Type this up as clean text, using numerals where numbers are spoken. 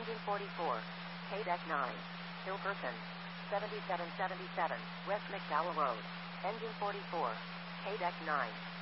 Engine 44. KDEC 9. Hilkerson. 7777, West McDowell Road. Engine 44. KDEC 9.